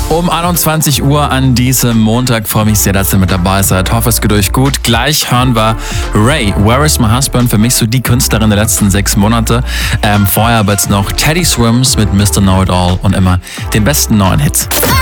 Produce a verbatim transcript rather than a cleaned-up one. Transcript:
Um einundzwanzig Uhr an diesem Montag. Freue mich sehr, dass ihr mit dabei seid. Hoffe, es geht euch gut. Gleich hören wir Ray, Where is my husband? Für mich so die Künstlerin der letzten sechs Monate. Ähm, vorher aber jetzt noch Teddy Swims mit Mister Know It All und immer den besten neuen Hits.